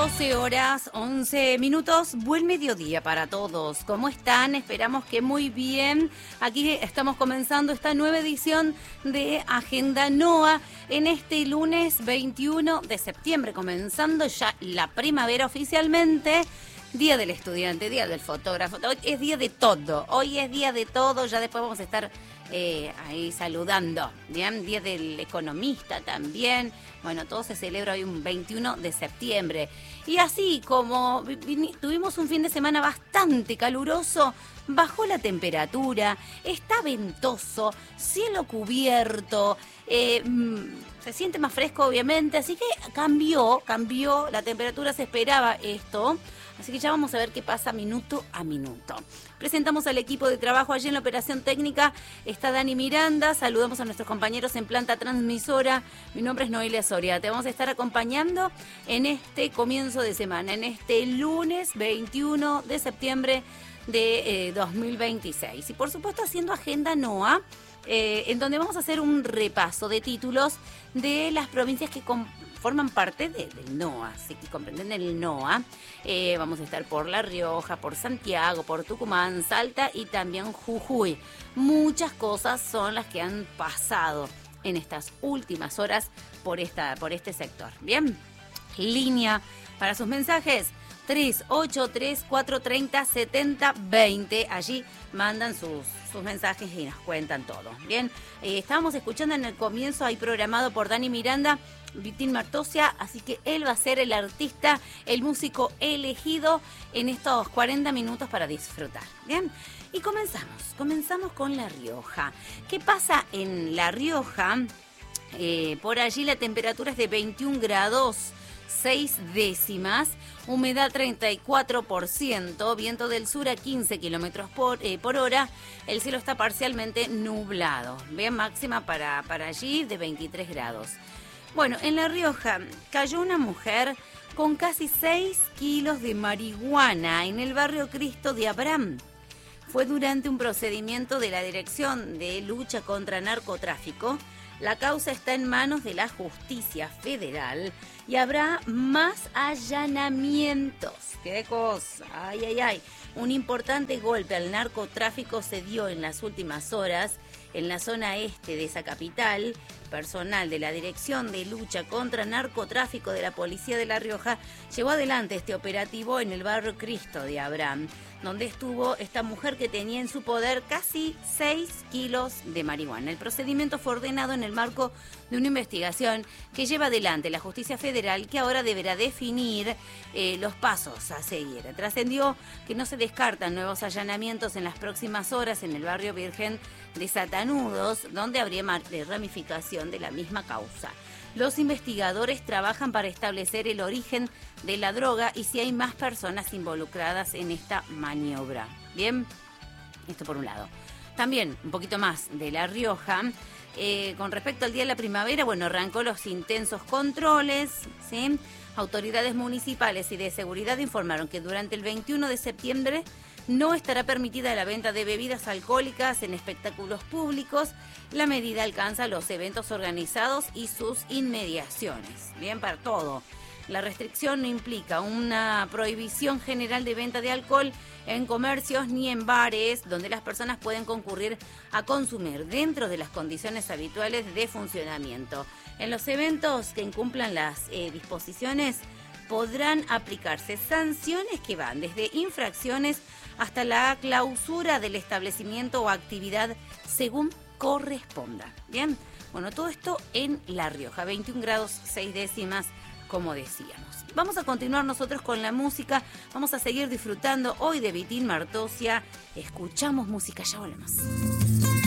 12 horas 11 minutos, buen mediodía para todos. ¿Cómo están? Esperamos que muy bien. Aquí estamos comenzando esta nueva edición de Agenda NOA en este lunes 21 de septiembre, comenzando ya la primavera oficialmente. Día del estudiante, día del fotógrafo, hoy es día de todo, ya después vamos a estar ahí saludando, ¿bien? Día del economista también, bueno, todo se celebra hoy un 21 de septiembre. Y así como tuvimos un fin de semana bastante caluroso, bajó la temperatura, está ventoso, cielo cubierto, se siente más fresco obviamente, así que cambió la temperatura, se esperaba esto. Así que ya vamos a ver qué pasa minuto a minuto. Presentamos al equipo de trabajo allí en la operación técnica. Está Dani Miranda. Saludamos a nuestros compañeros en planta transmisora. Mi nombre es Noelia Soria. Te vamos a estar acompañando en este comienzo de semana, en este lunes 21 de septiembre de 2026. Y por supuesto haciendo Agenda NOA, en donde vamos a hacer un repaso de títulos de las provincias que forman parte del NOA, así que comprenden el NOA. Vamos a estar por La Rioja, por Santiago, por Tucumán, Salta y también Jujuy. Muchas cosas son las que han pasado en estas últimas horas por este sector. Bien, línea para sus mensajes 383-430-7020. Allí mandan sus mensajes y nos cuentan todo. Bien, estábamos escuchando en el comienzo, ahí programado por Dani Miranda, Vitín Martosia, así que él va a ser el artista, el músico elegido en estos 40 minutos para disfrutar. Bien, y comenzamos con La Rioja. ¿Qué pasa en La Rioja? Por allí la temperatura es de 21 grados 6 décimas, humedad 34%, viento del sur a 15 kilómetros por hora, el cielo está parcialmente nublado. Bien, máxima para allí de 23 grados. Bueno, en La Rioja cayó una mujer con casi 6 kilos de marihuana en el barrio Cristo de Abraham. Fue durante un procedimiento de la Dirección de Lucha contra Narcotráfico. La causa está en manos de la Justicia Federal y habrá más allanamientos. ¡Qué cosa! ¡Ay! Un importante golpe al narcotráfico se dio en las últimas horas en la zona este de esa capital. Personal de la Dirección de Lucha contra Narcotráfico de la Policía de La Rioja llevó adelante este operativo en el barrio Cristo de Abraham, donde estuvo esta mujer que tenía en su poder casi 6 kilos de marihuana. El procedimiento fue ordenado en el marco de una investigación que lleva adelante la Justicia Federal, que ahora deberá definir los pasos a seguir. Trascendió que no se descartan nuevos allanamientos en las próximas horas en el barrio Virgen de Satanudos, donde habría ramificación de la misma causa. Los investigadores trabajan para establecer el origen de la droga y si hay más personas involucradas en esta maniobra. Bien, esto por un lado. También un poquito más de La Rioja. Con respecto al Día de la Primavera, bueno, arrancó los intensos controles, ¿sí? Autoridades municipales y de seguridad informaron que durante el 21 de septiembre no estará permitida la venta de bebidas alcohólicas en espectáculos públicos. La medida alcanza los eventos organizados y sus inmediaciones. Bien, para todo. La restricción no implica una prohibición general de venta de alcohol en comercios ni en bares donde las personas pueden concurrir a consumir dentro de las condiciones habituales de funcionamiento. En los eventos que incumplan las disposiciones podrán aplicarse sanciones que van desde infracciones hasta la clausura del establecimiento o actividad según corresponda. Bien, bueno, todo esto en La Rioja, 21 grados 6 décimas, como decíamos. Vamos a continuar nosotros con la música, vamos a seguir disfrutando hoy de Vitín Martosia. Escuchamos música, ya volvemos.